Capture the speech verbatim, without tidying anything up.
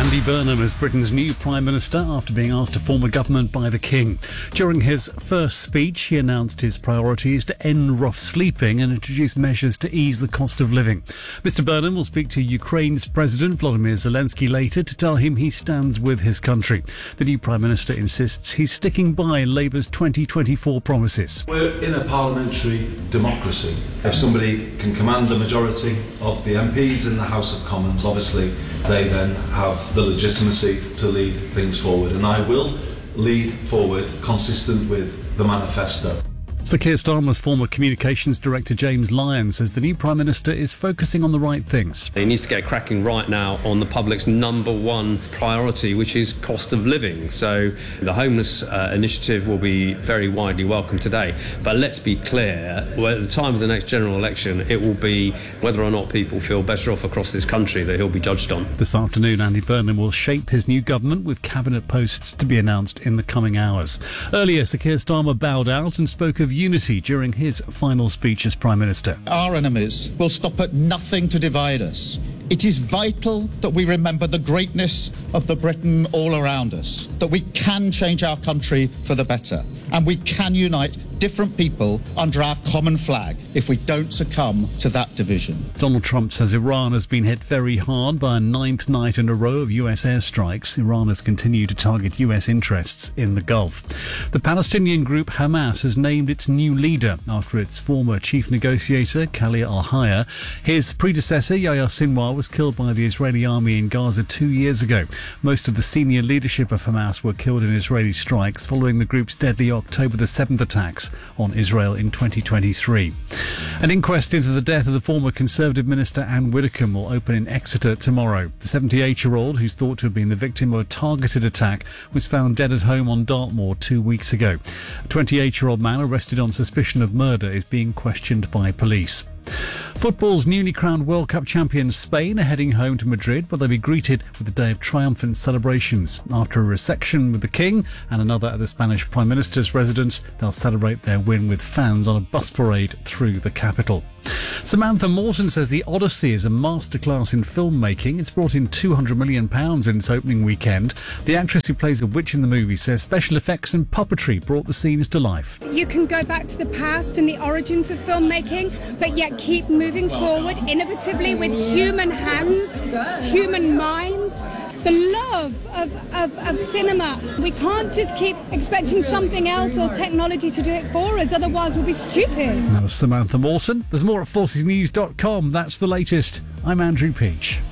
Andy Burnham as Britain's new Prime Minister after being asked to form a government by the King. During his first speech, he announced his priorities to end rough sleeping and introduce measures to ease the cost of living. Mister Burnham will speak to Ukraine's President Volodymyr Zelensky later to tell him he stands with his country. The new Prime Minister insists he's sticking by Labour's twenty twenty-four promises. We're in a parliamentary democracy. If somebody can command the majority of the M Ps in the House of Commons, obviously they then have the legitimacy to lead things forward, and I will lead forward consistent with the manifesto. Sir Keir Starmer's former communications director James Lyon says the new Prime Minister is focusing on the right things. He needs to get cracking right now on the public's number one priority, which is cost of living. So the homeless uh, initiative will be very widely welcome today. But let's be clear, well, at the time of the next general election, it will be whether or not people feel better off across this country that he'll be judged on. This afternoon, Andy Burnham will shape his new government with cabinet posts to be announced in the coming hours. Earlier, Sir Keir Starmer bowed out and spoke of unity during his final speech as Prime Minister. Our enemies will stop at nothing to divide us. It is vital that we remember the greatness of the Britain all around us, that we can change our country for the better, and we can unite different people under our common flag if we don't succumb to that division. Donald Trump says Iran has been hit very hard by a ninth night in a row of U S airstrikes. Iran has continued to target U S interests in the Gulf. The Palestinian group Hamas has named its new leader after its former chief negotiator, Khalil al-Hayya. His predecessor, Yahya Sinwar, was killed by the Israeli army in Gaza two years ago. Most of the senior leadership of Hamas were killed in Israeli strikes following the group's deadly October the seventh attacks on Israel in twenty twenty-three. An inquest into the death of the former Conservative Minister Anne Widdecombe will open in Exeter tomorrow. The seventy-eight-year-old, who's thought to have been the victim of a targeted attack, was found dead at home on Dartmoor two weeks ago. A twenty-eight-year-old man arrested on suspicion of murder is being questioned by police. Football's newly crowned World Cup champions Spain are heading home to Madrid, where they'll be greeted with a day of triumphant celebrations. After a reception with the King and another at the Spanish Prime Minister's residence, they'll celebrate their win with fans on a bus parade through the capital. Samantha Morton says The Odyssey is a masterclass in filmmaking. It's brought in two hundred million pounds in its opening weekend. The actress who plays a witch in the movie says special effects and puppetry brought the scenes to life. You can go back to the past and the origins of filmmaking, but yet keep moving forward innovatively with human hands, human minds. The love of, of, of cinema. We can't just keep expecting something else or technology to do it for us, otherwise we'll be stupid. That was Samantha Morton. There's more at forces news dot com. That's the latest. I'm Andrew Peach.